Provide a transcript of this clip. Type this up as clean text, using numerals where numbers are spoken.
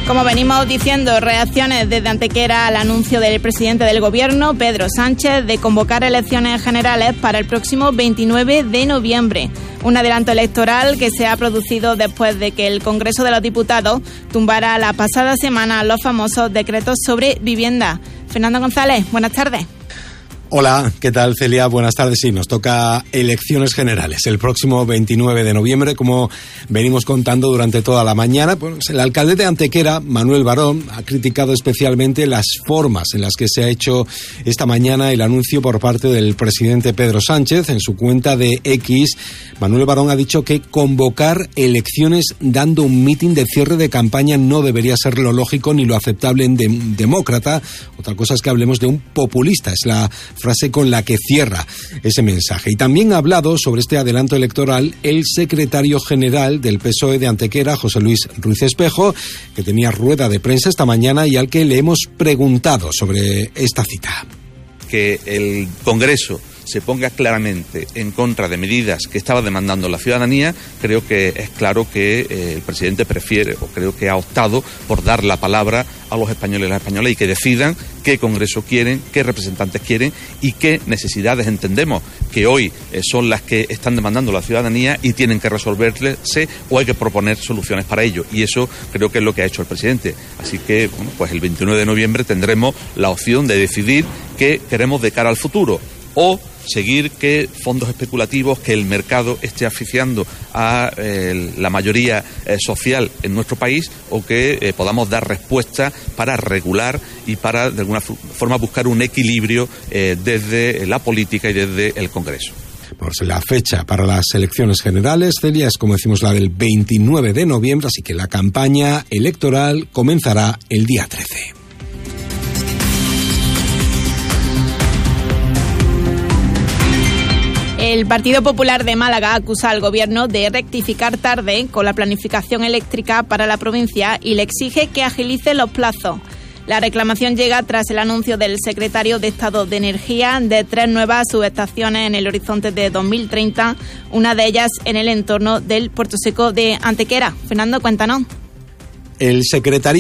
Como venimos diciendo, reacciones desde Antequera al anuncio del presidente del Gobierno, Pedro Sánchez, de convocar elecciones generales para el próximo 29 de noviembre. Un adelanto electoral que se ha producido después de que el Congreso de los Diputados tumbara la pasada semana los famosos decretos sobre vivienda. Fernando González, buenas tardes. Hola, ¿qué tal, Celia? Buenas tardes. Sí, nos toca elecciones generales el próximo 29 de noviembre, como venimos contando durante toda la mañana. Pues el alcalde de Antequera, Manuel Barón, ha criticado especialmente las formas en las que se ha hecho esta mañana el anuncio por parte del presidente Pedro Sánchez. En su cuenta de X, Manuel Barón ha dicho que convocar elecciones dando un mitin de cierre de campaña no debería ser lo lógico ni lo aceptable en demócrata. Otra cosa es que hablemos de un populista. Es la frase con la que cierra ese mensaje. Y también ha hablado sobre este adelanto electoral el secretario general del PSOE de Antequera, José Luis Ruiz Espejo, que tenía rueda de prensa esta mañana y al que le hemos preguntado sobre esta cita. Que el Congreso se ponga claramente en contra de medidas que estaba demandando la ciudadanía, creo que es claro que el presidente prefiere, o creo que ha optado por dar la palabra a los españoles y las españolas y que decidan qué Congreso quieren, qué representantes quieren y qué necesidades entendemos que hoy son las que están demandando la ciudadanía y tienen que resolverse o hay que proponer soluciones para ello. Y eso creo que es lo que ha hecho el presidente. Así que, bueno, pues el 29 de noviembre tendremos la opción de decidir qué queremos de cara al futuro, o seguir que fondos especulativos, que el mercado esté asfixiando a la mayoría social en nuestro país, o que podamos dar respuesta para regular y para de alguna forma buscar un equilibrio desde la política y desde el Congreso. Pues la fecha para las elecciones generales, Celia, es como decimos la del 29 de noviembre, así que la campaña electoral comenzará el día 13. El Partido Popular de Málaga acusa al Gobierno de rectificar tarde con la planificación eléctrica para la provincia y le exige que agilice los plazos. La reclamación llega tras el anuncio del secretario de Estado de Energía de 3 nuevas subestaciones en el horizonte de 2030, una de ellas en el entorno del Puerto Seco de Antequera. Fernando, cuéntanos. El secretario